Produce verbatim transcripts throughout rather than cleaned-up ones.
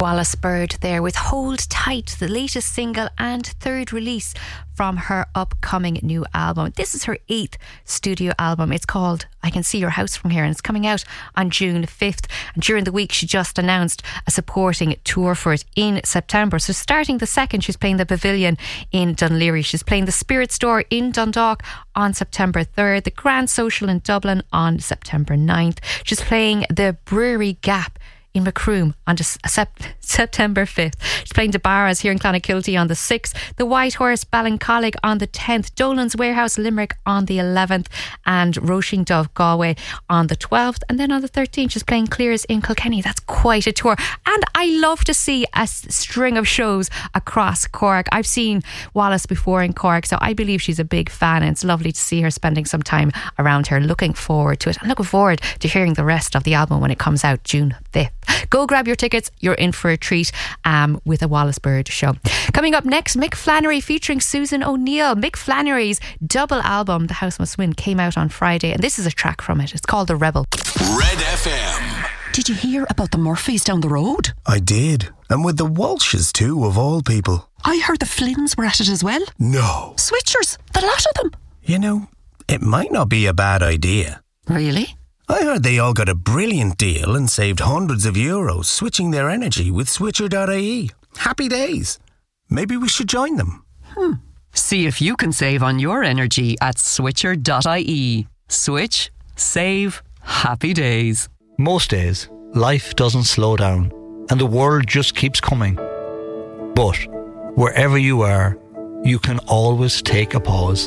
Wallace Bird there with Hold Tight, the latest single and third release from her upcoming new album. This is her eighth studio album. It's called I Can See Your House From Here, and it's coming out on June fifth. And during the week she just announced a supporting tour for it in September. So starting the second, she's playing the Pavilion in Dunleary, she's playing the Spirit Store in Dundalk on September third, the Grand Social in Dublin on September ninth, she's playing the Brewery Gap in Macroom on September fifth. She's playing DeBarras here in Clonakilty on the sixth, the White Horse Ballincollig on the tenth, Dolan's Warehouse Limerick on the eleventh, and Roisin Dove Galway on the twelfth. And then on the thirteenth she's playing Clears in Kilkenny. That's quite a tour, and I love to see a string of shows across Cork. I've seen Wallace before in Cork, so I believe she's a big fan, and it's lovely to see her spending some time around here. Looking forward to it. I'm looking forward to hearing the rest of the album when it comes out June fifth. Go grab your tickets, you're in for a treat um, with a Wallace Bird show. Coming up next, Mick Flannery featuring Susan O'Neill. Mick Flannery's double album, The House Must Win, came out on Friday, and this is a track from it. It's called The Rebel. Red F M. Did you hear about the Murphys down the road? I did, and with the Walshes too, of all people. I heard the Flynns were at it as well. No. Switchers, the lot of them. You know, it might not be a bad idea. Really? I heard they all got a brilliant deal and saved hundreds of euros switching their energy with switcher dot I E. Happy days. Maybe we should join them. Hmm. See if you can save on your energy at switcher dot I E. Switch, save, happy days. Most days, life doesn't slow down and the world just keeps coming. But wherever you are, you can always take a pause.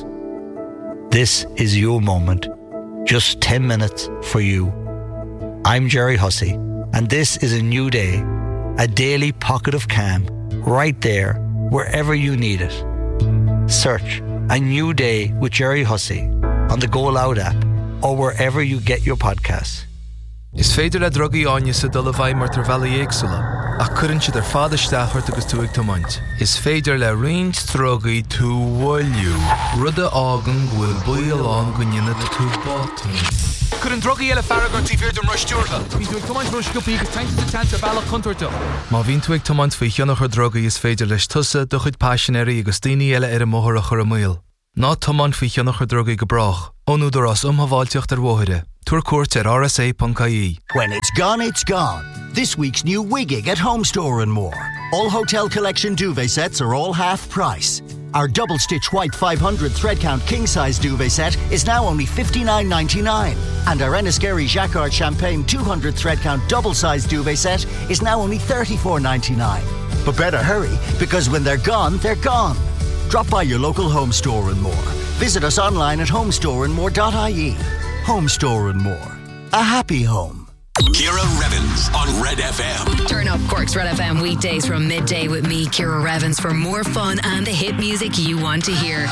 This is your moment. Just ten minutes for you. I'm Jerry Hussey, and this is a new day, a daily pocket of calm, right there, wherever you need it. Search A New Day with Jerry Hussey on the Go Loud app or wherever you get your podcasts. Is féidir le drogaí áine sa dul a bhaid mar tar bheala éagsúla, ach cuireann siad ar fad isteach ort agus tú ag tomaint. Is féidir le roinnt drogaí tú bhfuilliú, rud a ágan bhfuil buíoll an go nionad tú bátaí. Cuireann drogaí eile farragar tí bhíor don ruistíortha. Bhín tú ag tomaint ruisciúpaí agus tainte sa teantar bheala contorta. Má bhín tú ag tomaint faoi cheannach ar drogaí is féidir leis tusa do chuid passionéirí agus daoine eile ar a móthar a chur a míl. Ná tomaint faoi cheannach ar drogaí go brach, ónú do ras umhaváilteocht ar bmhóide. Tour court at R S A dot I E. When it's gone, it's gone. This week's new Wigging at Home Store and More. All Hotel Collection duvet sets are all half price. Our double stitch white five hundred thread count king size duvet set is now only fifty-nine ninety-nine, and our Enniskerry Jacquard Champagne two hundred thread count double size duvet set is now only thirty-four ninety-nine. But better hurry, because when they're gone, they're gone. Drop by your local Home Store and More. Visit us online at home store and more dot I E. Home Store and More. A happy home. Ciara Revins on Red F M. Turn up Cork's Red F M weekdays from midday with me, Ciara Revins, for more fun and the hit music you want to hear.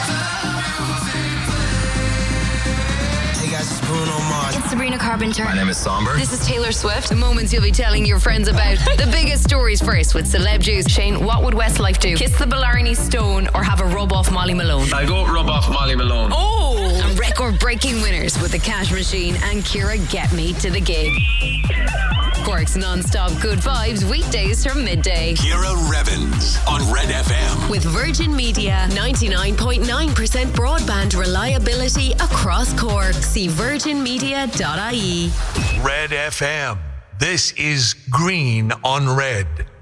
Hey guys, it's Bruno Mars. It's Sabrina Carpenter. My name is Somber. This is Taylor Swift. The moments you'll be telling your friends about. The biggest stories first with Celeb Juice. Shane, what would Westlife do? Kiss the Blarney Stone or have a rub off Molly Malone? I go rub off Molly Malone. Oh! And record-breaking winners with the Cash Machine and Ciara Get Me to the Gig. Cork's non-stop good vibes weekdays from midday. Ciara Revins on Red F M. With Virgin Media, ninety-nine point nine percent broadband reliability across Cork. See virgin media dot I E. Red F M. This is Green on Red.